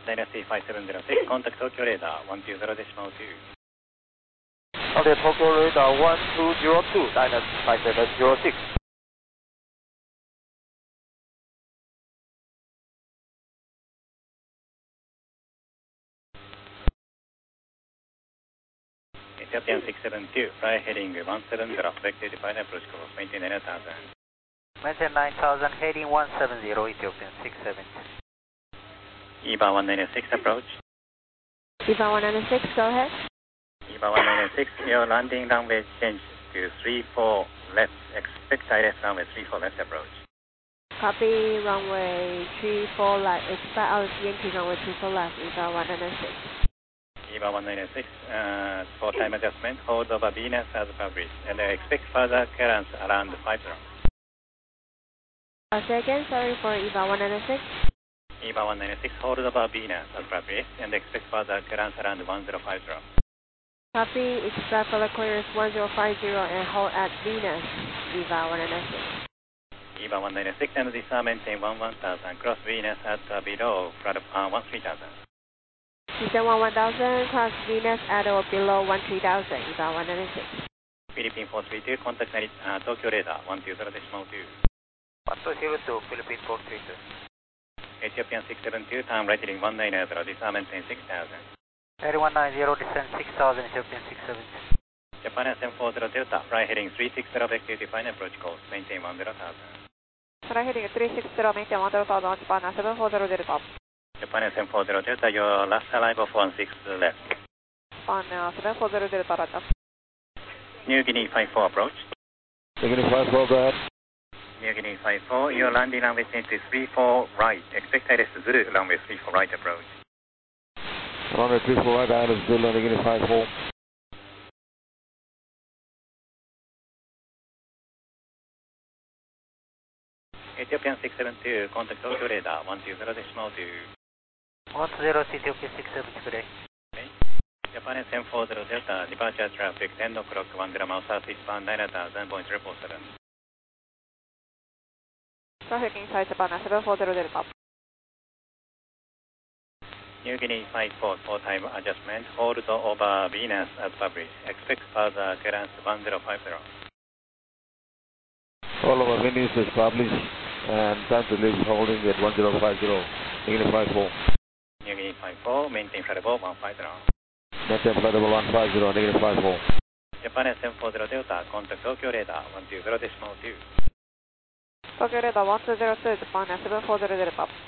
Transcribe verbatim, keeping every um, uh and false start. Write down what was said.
Dynasty five seven zero six, contact Tokyo Radar one two zero decimal two. Okay, Tokyo Radar one two zero two, Dynasty five seven zero six. Ethiopian six seven two, fly heading one seven zero, vector define approach course, maintain nine thousand. Maintain nine thousand, heading one seven zero, Ethiopian six seven two. E B A one nine six approach. E B A one nine six, go ahead. E B A one nine six, your landing runway change to three four left, expect I L S runway three four left approach. Copy, runway three four left, expect I L S Yankee runway three four left, E B A one nine six. E B A one nine six, uh, for time adjustment, hold over Venus as published, and I expect further clearance around five zero. Uh, say again, sorry, for E B A one nine six. E B A one nine six, hold over Venus as published, and expect further clearance around one zero five zero. Copy, expect further clearance one zero five zero and hold at Venus, E B A one nine six. E B A one nine six, and this are maintain one one thousand, cross Venus at uh, below, flat uh, one three thousand. Descend one one thousand, cross Venus at or below one three thousand, E B A one nine six. Philippine four three two, contact uh, Tokyo Radar one two zero decimal two. one two zero two, Philippine four three two. Ethiopian six seven two, turn right heading one nine zero, this are maintain six thousand. Heading one nine zero, descend six thousand, Ethiopian six seven two. Japan S M four zero Delta, fly heading three six zero, vector define approach course, maintain one zero thousand. Fly heading three six zero, maintain one zero thousand, Japan seven four zero Delta. Japan S M four zero Delta, your last arrival of one six left. Japan seven four zero Delta, right. New Guinea five four approach. New Guinea five four, go ahead. New Guinea five four, your landing runway change to three four right, expect I L S Zulu, runway three four right approach. Runway three four right, I L S Zulu, New Guinea five four. Ethiopian six seven two, contact Tokyo Radar one two zero decimal two. one two zero, Ethiopian six seven two, today. Okay. Japan S M four zero Delta, departure traffic ten o'clock, one zero miles southeast bound nine thousand point triple seven. Traffic inside Japan seven four zero Delta. New Guinea five four, for time adjustment, hold over Venus as published, expect further clearance one zero five zero. All over Venus is published, and time to leave holding at one zero five zero, New Guinea five four. New Guinea five four, maintain flight above one five zero. Maintain flight above one five zero, New Guinea five four. Japan S M four zero Delta, contact Tokyo Radar one two zero decimal two. Tokyo Radar one two zero two, Japan seven four zero Delta.